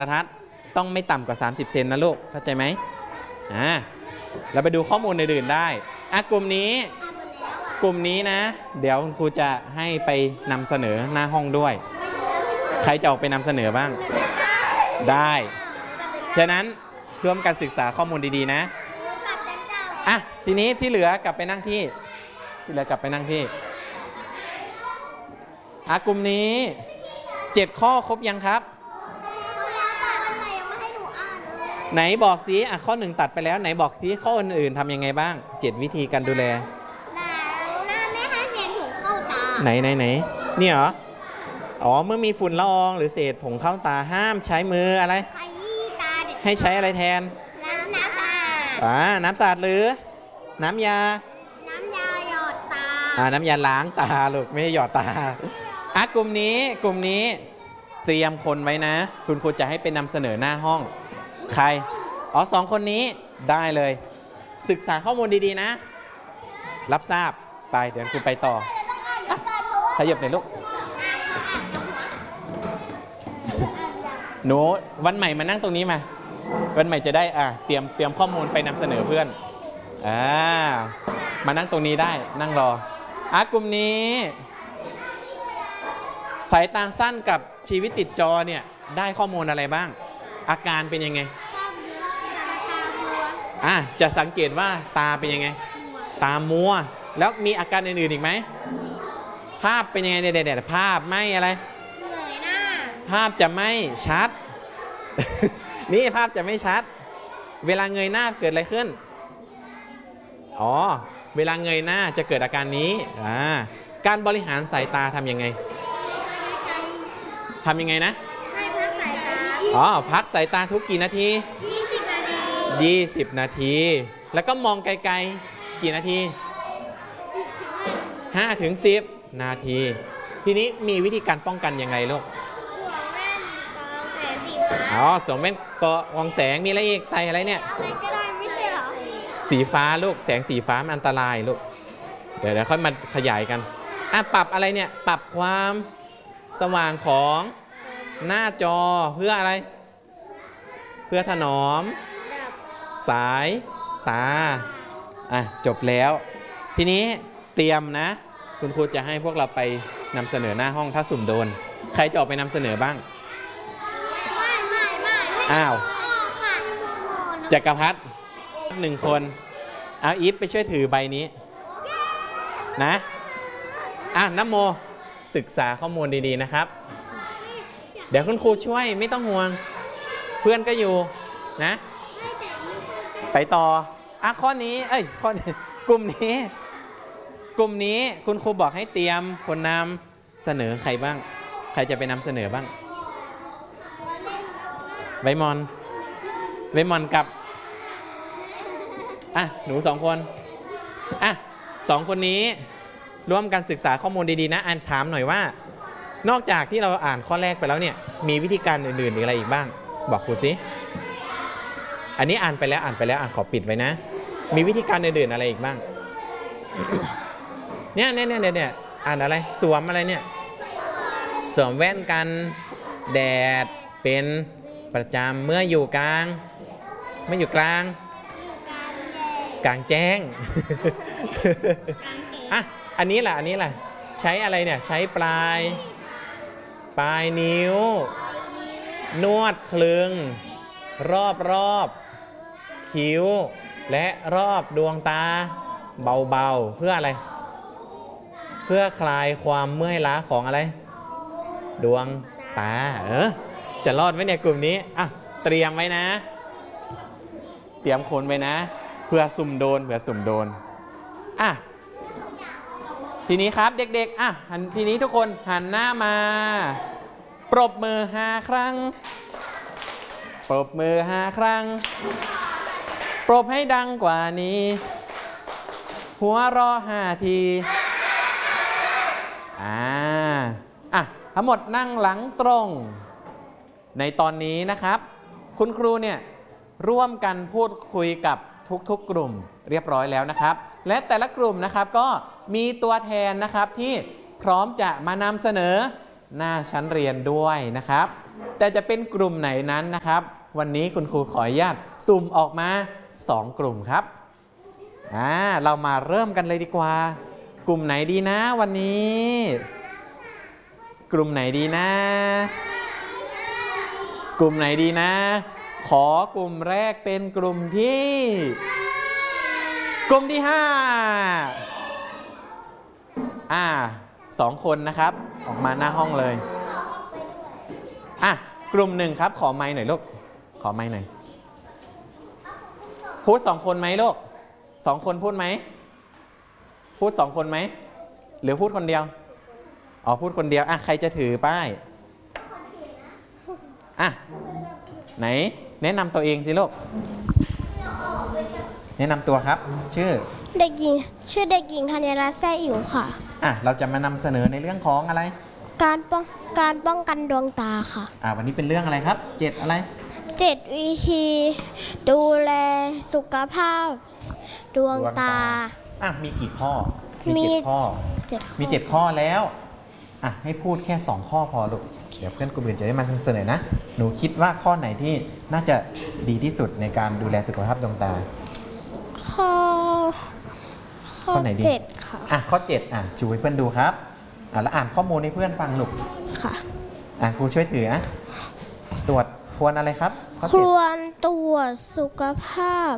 ทัดต้องไม่ต่ำกว่า30 เซนนะลูกเข้าใจไหมเราไปดูข้อมูลอื่นๆได้กลุ่มนี้นะเดี๋ยวคุณครูจะให้ไปนำเสนอหน้าห้องด้วยใครจะออกไปนำเสนอบ้างได้ฉะนั้นร่วมกันศึกษาข้อมูลดีๆนะทีนี้ที่เหลือกลับไปนั่งที่กลุ่มนี้7 ข้อครบยังครับไหนบอกสิข้อ1ตัดไปแล้วไหนบอกสิข้ออื่นๆทำยังไงบ้าง7 วิธีการดูแลไม่ให้เศษผงเข้าตาไหนเนี่ยเหรอเมื่อมีฝุ่นละอองหรือเศษผงเข้าตาห้ามใช้มืออะไรให้ใช้อะไรแทนน้ำสะอาดน้ำสะอาดหรือน้ำยาหยอดตาน้ำยาล้างตาลูกไม่หยอดตากลุ่มนี้เตรียมคนไว้นะคุณครูจะให้เป็นนำเสนอหน้าห้องใคร2 คนนี้ได้เลยศึกษาข้อมูลดีๆนะรับทราบไปเดี๋ยวคุณไปต่อขยับหน่อยลูกหนูวันใหม่มานั่งตรงนี้มาวันใหม่จะได้เตรียมข้อมูลไปนำเสนอเพื่อนมานั่งตรงนี้ได้นั่งรอกลุ่มนี้สายตาสั้นกับชีวิตติดจอเนี่ยได้ข้อมูลอะไรบ้างอาการเป็นยังไงจะสังเกตว่าตาเป็นยังไงตามัวแล้วมีอาการอื่นๆอีกไหมภาพเป็นยังไงเด็ดๆภาพไม่อะไรเงยหน้าภาพจะไม่ชัด นี่ภาพจะไม่ชัดเวลาเงยหน้าเกิดอะไรขึ้นเวลาเงยหน้าจะเกิดอาการนี้การบริหารสายตาทำยังไงนะให้พักสายตาพักสายตาทุกกี่นาที20 นาทีแล้วก็มองไกลๆกี่นาที5 ถึง 10 นาทีทีนี้มีวิธีการป้องกันยังไงลูกสวมแว่นกรองแสงสีฟ้าสวมแว่นกรองแสงมีอะไรอีกใส่อะไรเนี่ยก็ได้ไม่ใช่หรอสีฟ้าลูกแสงสีฟ้ามันอันตรายลูกเดี๋ยวค่อยมาขยายกันปรับอะไรเนี่ยปรับความสว่างของหน้าจอเพื่ออะไรเพื่อถนอมสายตาจบแล้วทีนี้เตรียมนะคุณครูจะให้พวกเราไปนำเสนอหน้าห้องถ้าสุ่มโดนใครจะออกไปนำเสนอบ้างไม่จักรพรรดิ1 คนเอาอีฟไปช่วยถือใบนี้นะน้ำโมศึกษาข้อมูลดีๆนะครับเดี๋ยวคุณครูช่วยไม่ต้องห่วงเพื่อนก็อยู่นะไปต่อข้อนี้กลุ่มนี้คุณครูบอกให้เตรียมคนนำเสนอใครบ้างใครจะไปนำเสนอบ้างใบมอนกับหนู2 คน2 คนนี้ร่วมกันศึกษาข้อมูลดีๆนะถามหน่อยว่านอกจากที่เราอ่านข้อแรกไปแล้วเนี่ยมีวิธีการอื่นๆอะไรอีกบ้างบอกครูสิอันนี้อ่านไปแล้วขอปิดไว้นะมีวิธีการอื่นๆอะไรอีกบ้าง เนี่ยอ่านอะไรสวมอะไรเนี่ยสวมแว่นกันแดดเป็นประจำเมื่ออยู่กลางแจ้ง อันนี้ล่ะใช้อะไรเนี่ยใช้ปลายนิ้วนวดคลึงรอบคิ้วและรอบดวงตาเบาๆเพื่ออะไรเพื่อคลายความเมื่อยล้าของอะไรดวงตาจะรอดไหมเนี่ยกลุ่มนี้เตรียมไว้นะเตรียมคนไว้นะเพื่อสุ่มโดนทีนี้ครับเด็กๆทีนี้ทุกคนหันหน้ามาปรบมือ5 ครั้งปรบมือ5 ครั้งปรบให้ดังกว่านี้หัวเราะ5 ทีทั้งหมดนั่งหลังตรงในตอนนี้นะครับคุณครูเนี่ยร่วมกันพูดคุยกับทุกๆกลุ่มเรียบร้อยแล้วนะครับและแต่ละกลุ่มนะครับก็มีตัวแทนนะครับที่พร้อมจะมานำเสนอหน้าชั้นเรียนด้วยนะครับแต่จะเป็นกลุ่มไหนนั้นนะครับ วันนี้คุณครูขออนุญาตสุ่มออกมา2กลุ่มครับเรามาเริ่มกันเลยดีกว่ากลุ่มไหนดีนะวันนี้ กลุ่มไหนดีนะ กลุ่มไหนดีนะ ขอกลุ่มแรกเป็นกลุ่มที่กลุ่มที่2คนนะครับออกมาหน้าห้องเลยกลุ่ม1ครับขอไมค์หน่อยลูกขอไมค์หน่อยพูด2คนไหมลูก2คนพูดไหมพูด2คนไหมหรือพูดคนเดียวพูดคนเดียวใครจะถือป้ายไหนแนะนำตัวเองสิลูกแนะนำตัวครับชื่อเด็กหญิงชื่อเด็กหญิงธัญรัตน์แซ่อิ๋วค่ะเราจะมานำเสนอในเรื่องของอะไรการป้องกันดวงตาค่ะวันนี้เป็นเรื่องอะไรครับ7อะไร 7วิธีดูแลสุขภาพดวงตามีกี่ข้อมี7ข้อมี7ข้อแล้วให้พูดแค่2ข้อพอลูกเดี๋ยวเพื่อนกลุ่มอื่นจะได้มาเสนอนะหนูคิดว่าข้อไหนที่น่าจะดีที่สุดในการดูแลสุขภาพดวงตาข้อไหนดี7ค่ะข้อ7ชูให้เพื่อนดูครับแล้วอ่านข้อมูลให้เพื่อนฟังลูกค่ะครูช่วยถือตรวจควรอะไรครับควรตรวจสุขภาพ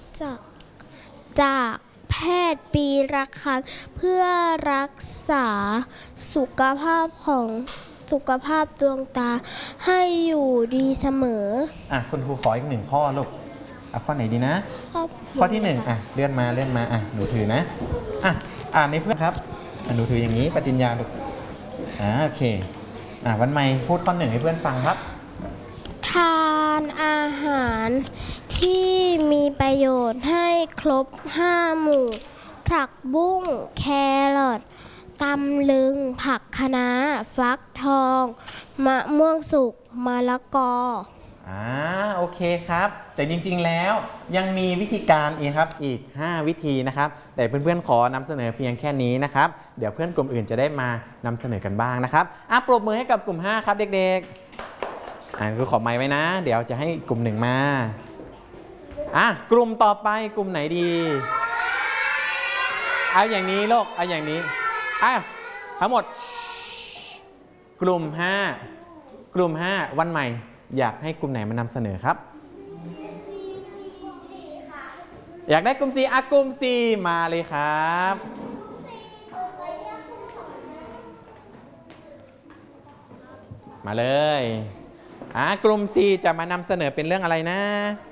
จากแพทย์ปีละครั้งเพื่อรักษาสุขภาพดวงตาให้อยู่ดีเสมอคุณครูขออีก1ข้อลูกข้อไหนดีนะข้อที่1เลื่อนมาหนูถือนะอ่านให้เพื่อนครับหนูถืออย่างนี้ปฏิญญาลูกโอเควันใหม่พูดข้อ1ให้เพื่อนฟังครับทานอาหารที่มีประโยชน์ให้ครบ5หมู่ผักบุ้งแครอทตำลึงผักคะน้าฟักทองมะม่วงสุกมะละกอโอเคครับแต่จริงๆแล้วยังมีวิธีการอีกครับอีก5วิธีนะครับแต่เพื่อนๆขอนำเสนอเพียงแค่นี้นะครับเดี๋ยวเพื่อนกลุ่มอื่นจะได้มานำเสนอกันบ้างนะครับปรบมือให้กับกลุ่ม5ครับเด็กๆคือขอไมค์ไว้นะเดี๋ยวจะให้กลุ่ม1มากลุ่มต่อไปกลุ่มไหนดีเอาอย่างนี้โลกเอาอย่างนี้ทั้งหมดกลุ่ม5วันใหม่อยากให้กลุ่มไหนมานำเสนอครับอยากได้กลุ่ม4กลุ่ม4มาเลยครับมาเลยกลุ่ม4จะมานำเสนอเป็นเรื่องอะไรนะ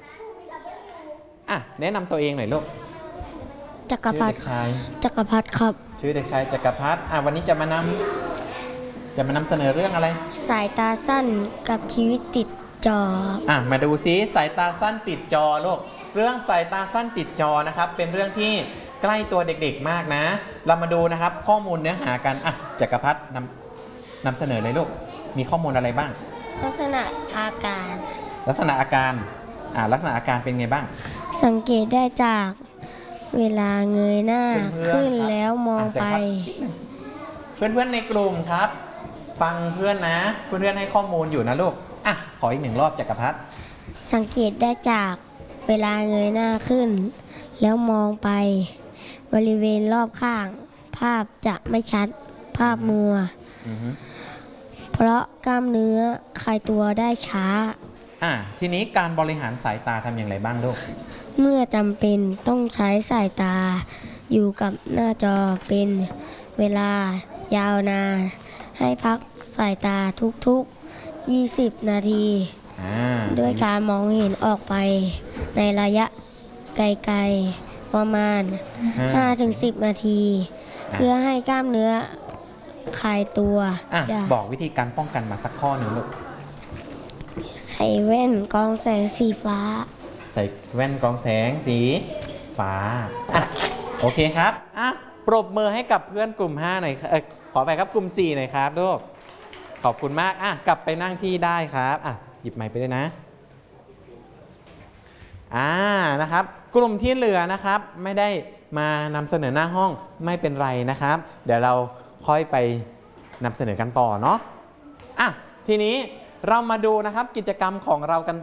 แนะนำตัวเองหน่อยลูกจักรพัฒน์ครับชื่อเด็กชายจักรพัฒน์วันนี้จะมานำเสนอเรื่องอะไรสายตาสั้นกับชีวิตติดจอมาดูซิสายตาสั้นติดจอลูกเรื่องสายตาสั้นติดจอนะครับเป็นเรื่องที่ใกล้ตัวเด็กๆมากนะเรามาดูนะครับข้อมูลเนื้อหากันจักรพัฒน์นำเสนอเลยลูกมีข้อมูลอะไรบ้างลักษณะอาการลักษณะอาการเป็นไงบ้างสังเกตได้จากเวลาเงยหน้าขึ้นแล้วมองไปเพื่อนๆในกลุ่มครับฟังเพื่อนนะเพื่อนๆให้ข้อมูลอยู่นะลูกขออีก1รอบจักรพัฒน์สังเกตได้จากเวลาเงยหน้าขึ้นแล้วมองไปบริเวณรอบข้างภาพจะไม่ชัดภาพมัวเพราะกล้ามเนื้อคลายตัวได้ช้าทีนี้การบริหารสายตาทำอย่างไรบ้างลูกเมื่อจำเป็นต้องใช้สายตาอยู่กับหน้าจอเป็นเวลายาวนานให้พักสายตาทุกๆ20นาทีด้วยการมองเห็นออกไปในระยะไกลๆประมาณ 5-10 นาทีเพื่อให้กล้ามเนื้อคลายตัวบอกวิธีการป้องกันมาสักข้อหนึ่งลูกใส่แว่นกรองแสงสีฟ้าใส่แว่นกรองแสงสีฟ้าโอเคครับปรบมือให้กับเพื่อนกลุ่ม5หน่อยขอไปครับกลุ่ม4หน่อยครับลูกขอบคุณมากกลับไปนั่งที่ได้ครับหยิบไมค์ไปด้วยนะนะครับกลุ่มที่เหลือนะครับไม่ได้มานำเสนอหน้าห้องไม่เป็นไรนะครับเดี๋ยวเราค่อยไปนำเสนอกันต่อเนาะทีนี้เรามาดูนะครับกิจกรรมของเรากัน